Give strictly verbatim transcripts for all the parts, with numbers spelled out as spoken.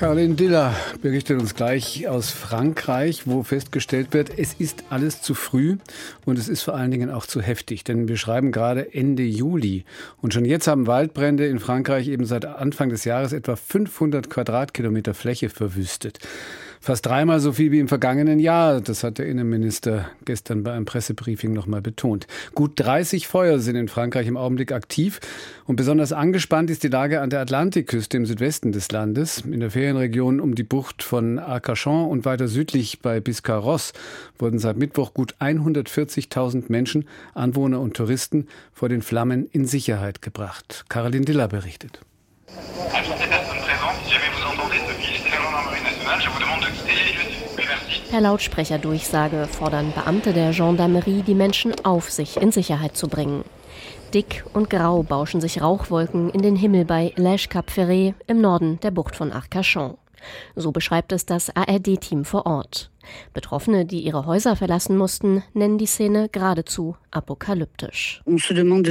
Caroline Diller berichtet uns gleich aus Frankreich, wo festgestellt wird, es ist alles zu früh und es ist vor allen Dingen auch zu heftig. Denn wir schreiben gerade Ende Juli und schon jetzt haben Waldbrände in Frankreich eben seit Anfang des Jahres etwa fünfhundert Quadratkilometer Fläche verwüstet. Fast dreimal so viel wie im vergangenen Jahr. Das hat der Innenminister gestern bei einem Pressebriefing noch mal betont. Gut dreißig Feuer sind in Frankreich im Augenblick aktiv. Und besonders angespannt ist die Lage an der Atlantikküste im Südwesten des Landes. In der Ferienregion um die Bucht von Arcachon und weiter südlich bei Biscarrosse wurden seit Mittwoch gut hundertvierzigtausend Menschen, Anwohner und Touristen, vor den Flammen in Sicherheit gebracht. Caroline Diller berichtet. Per Lautsprecherdurchsage fordern Beamte der Gendarmerie die Menschen auf, sich in Sicherheit zu bringen. Dick und grau bauschen sich Rauchwolken in den Himmel bei Lège-Cap-Ferret im Norden der Bucht von Arcachon. So beschreibt es das A R D-Team vor Ort. Betroffene, die ihre Häuser verlassen mussten, nennen die Szene geradezu apokalyptisch. Rund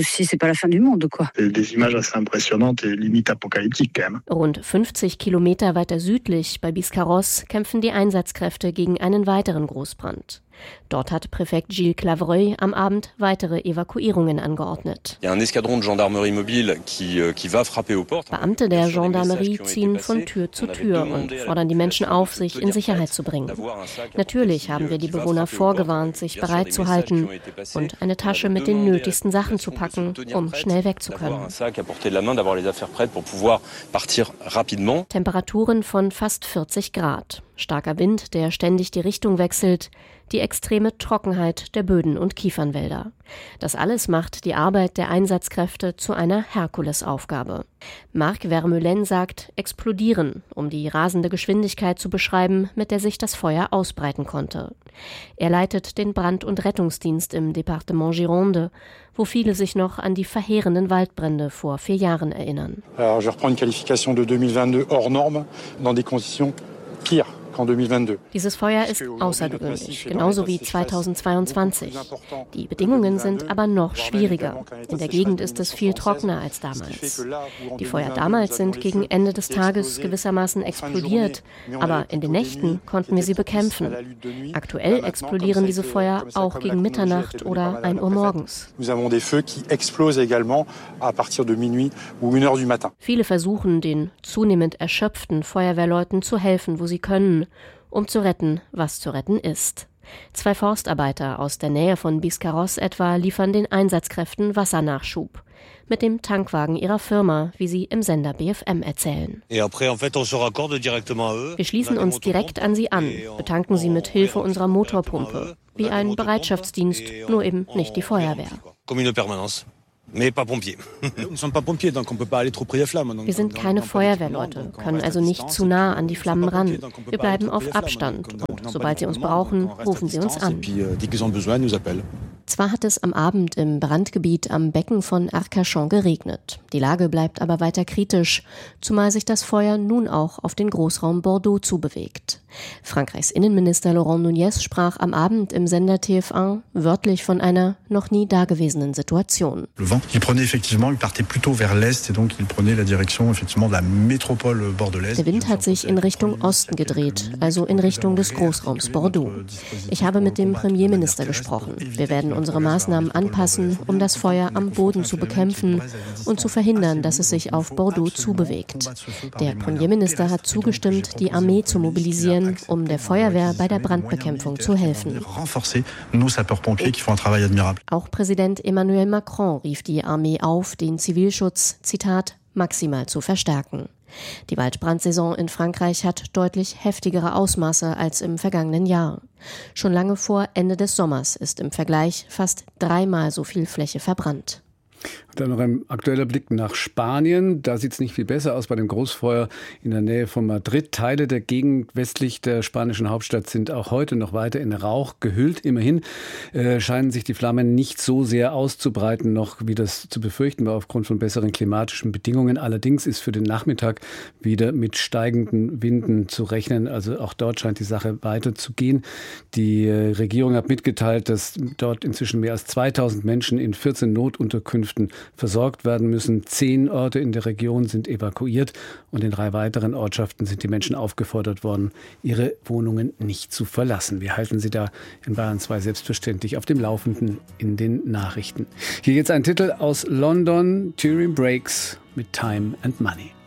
fünfzig Kilometer weiter südlich bei Biscarrosse kämpfen die Einsatzkräfte gegen einen weiteren Großbrand. Dort hat Präfekt Gilles Clavreuil am Abend weitere Evakuierungen angeordnet. Beamte der Gendarmerie ziehen von Tür zu Tür und fordern die Menschen auf, sich in Sicherheit zu bringen. Natürlich haben wir die Bewohner vorgewarnt, sich bereit zu halten und eine Tasche mit den nötigsten Sachen zu packen, um schnell weg zu können. Temperaturen von fast vierzig Grad. Starker Wind, der ständig die Richtung wechselt, die extreme Trockenheit der Böden und Kiefernwälder. Das alles macht die Arbeit der Einsatzkräfte zu einer Herkulesaufgabe. Marc Vermeulen sagt explodieren, um die rasende Geschwindigkeit zu beschreiben, mit der sich das Feuer ausbreiten konnte. Er leitet den Brand- und Rettungsdienst im Departement Gironde, wo viele sich noch an die verheerenden Waldbrände vor vier Jahren erinnern. Alors, je reprends une qualification de deux mille vingt-deux hors norme dans des conditions pires. Dieses Feuer ist außergewöhnlich, genauso wie zweitausendzweiundzwanzig. Die Bedingungen sind aber noch schwieriger. In der Gegend ist es viel trockener als damals. Die Feuer damals sind gegen Ende des Tages gewissermaßen explodiert, aber in den Nächten konnten wir sie bekämpfen. Aktuell explodieren diese Feuer auch gegen Mitternacht oder ein Uhr morgens. Viele versuchen, den zunehmend erschöpften Feuerwehrleuten zu helfen, wo sie können, um zu retten, was zu retten ist. Zwei Forstarbeiter aus der Nähe von Biscarrosse etwa liefern den Einsatzkräften Wassernachschub. Mit dem Tankwagen ihrer Firma, wie sie im Sender B F M erzählen. Wir schließen uns direkt an sie an, betanken sie mit Hilfe unserer Motorpumpe. Wie ein Bereitschaftsdienst, nur eben nicht die Feuerwehr. Wir sind keine Feuerwehrleute, können also nicht zu nah an die Flammen ran. Wir bleiben auf Abstand und sobald sie uns brauchen, rufen sie uns an. Zwar hat es am Abend im Brandgebiet am Becken von Arcachon geregnet. Die Lage bleibt aber weiter kritisch, zumal sich das Feuer nun auch auf den Großraum Bordeaux zubewegt. Frankreichs Innenminister Laurent Nunez sprach am Abend im Sender T F eins wörtlich von einer noch nie dagewesenen Situation. Il prenait effectivement, il partait plutôt vers l'est et donc il prenait la direction effectivement de la métropole bordelaise. Der Wind hat sich in Richtung Osten gedreht, also in Richtung des Großraums Bordeaux. Ich habe mit dem Premierminister gesprochen. Wir werden unsere Maßnahmen anpassen, um das Feuer am Boden zu bekämpfen und zu verhindern, dass es sich auf Bordeaux zubewegt. Der Premierminister hat zugestimmt, die Armee zu mobilisieren, um der Feuerwehr bei der Brandbekämpfung zu helfen. Auch Präsident Emmanuel Macron rief die Armee auf, den Zivilschutz, Zitat, maximal zu verstärken. Die Waldbrandsaison in Frankreich hat deutlich heftigere Ausmaße als im vergangenen Jahr. Schon lange vor Ende des Sommers ist im Vergleich fast dreimal so viel Fläche verbrannt. Dann noch ein aktueller Blick nach Spanien. Da sieht es nicht viel besser aus bei dem Großfeuer in der Nähe von Madrid. Teile der Gegend westlich der spanischen Hauptstadt sind auch heute noch weiter in Rauch gehüllt. Immerhin äh, scheinen sich die Flammen nicht so sehr auszubreiten, noch wie das zu befürchten war aufgrund von besseren klimatischen Bedingungen. Allerdings ist für den Nachmittag wieder mit steigenden Winden zu rechnen. Also auch dort scheint die Sache weiterzugehen. Die äh, Regierung hat mitgeteilt, dass dort inzwischen mehr als zweitausend Menschen in vierzehn Notunterkünften Unterkünften versorgt werden müssen. Zehn Orte in der Region sind evakuiert und in drei weiteren Ortschaften sind die Menschen aufgefordert worden, ihre Wohnungen nicht zu verlassen. Wir halten Sie da in Bayern zwei selbstverständlich auf dem Laufenden in den Nachrichten. Hier jetzt ein Titel aus London, Tyrion Breaks mit Time and Money.